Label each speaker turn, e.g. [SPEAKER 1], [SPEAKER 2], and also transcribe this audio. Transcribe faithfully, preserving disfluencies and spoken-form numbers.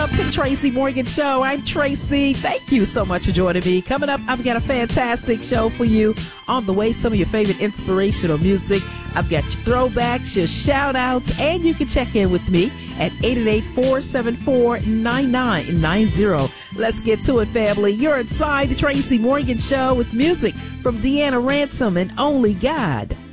[SPEAKER 1] Welcome to the Tracy Morgan Show. I'm Tracy. Thank you so much for joining me. Coming up, I've got a fantastic show for you. On the way, some of your favorite inspirational music. I've got your throwbacks, your shout-outs, and you can check in with me at eight eight eight, four seven four, nine nine nine zero. Let's get to it, family. You're inside the Tracy Morgan Show with music from Deanna Ransom and Only God.